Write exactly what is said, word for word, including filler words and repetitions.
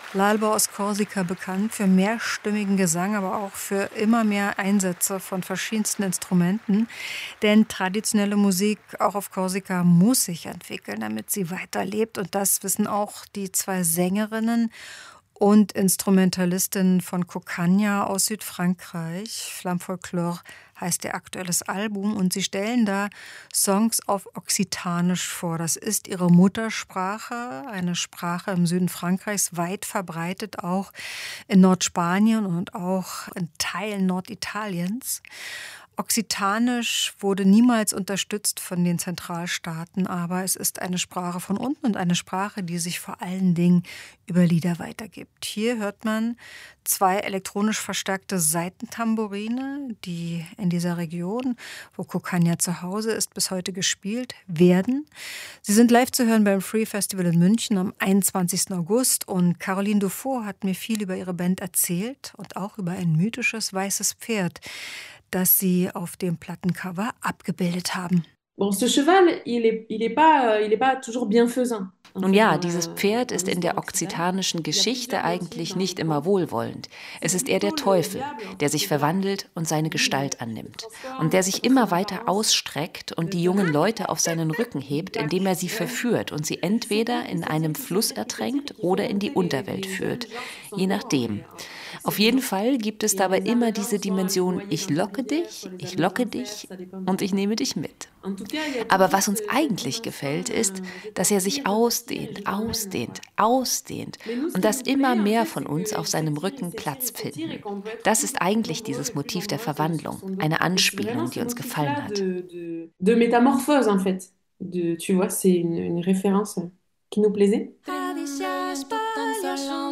L'Alba aus Korsika bekannt für mehrstimmigen Gesang, aber auch für immer mehr Einsätze von verschiedensten Instrumenten. Denn traditionelle Musik auch auf Korsika muss sich entwickeln, damit sie weiterlebt. Und das wissen auch die zwei Sängerinnen und Instrumentalistin von Kokkania aus Südfrankreich. Flamme Folklore heißt ihr aktuelles Album und sie stellen da Songs auf Okzitanisch vor. Das ist ihre Muttersprache, eine Sprache im Süden Frankreichs, weit verbreitet auch in Nordspanien und auch in Teilen Norditaliens. Okzitanisch wurde niemals unterstützt von den Zentralstaaten, aber es ist eine Sprache von unten und eine Sprache, die sich vor allen Dingen über Lieder weitergibt. Hier hört man zwei elektronisch verstärkte Saitentambourine, die in dieser Region, wo Kokkania zu Hause ist, bis heute gespielt werden. Sie sind live zu hören beim Free Festival in München am einundzwanzigsten August und Caroline Dufour hat mir viel über ihre Band erzählt und auch über ein mythisches weißes Pferd, das sie auf dem Plattencover abgebildet haben. Bon, ce cheval, il est, il est pas, il est pas toujours bienfaisant. Nun ja, dieses Pferd ist in der okzitanischen Geschichte eigentlich nicht immer wohlwollend. Es ist eher der Teufel, der sich verwandelt und seine Gestalt annimmt. Und der sich immer weiter ausstreckt und die jungen Leute auf seinen Rücken hebt, indem er sie verführt und sie entweder in einem Fluss ertränkt oder in die Unterwelt führt. Je nachdem. Auf jeden Fall gibt es dabei immer diese Dimension, ich locke dich, ich locke dich und ich nehme dich mit. Aber was uns eigentlich gefällt, ist, dass er sich ausdehnt, ausdehnt, ausdehnt und dass immer mehr von uns auf seinem Rücken Platz finden. Das ist eigentlich dieses Motiv der Verwandlung, eine Anspielung, die uns gefallen hat. De métamorphose, en fait. De, tu vois, c'est une, une référence qui nous plaisait.